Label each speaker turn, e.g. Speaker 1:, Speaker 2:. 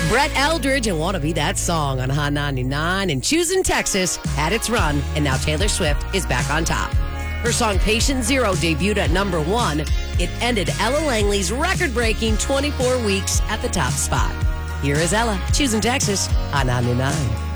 Speaker 1: Brett Eldridge and Wanna Be That Song on Hot 99. And Choosing Texas had its run, and now Taylor Swift is back on top. Her song Patient Zero debuted at number 1. It ended Ella Langley's record-breaking 24 weeks at the top spot. Here is Ella, Choosing Texas on 99.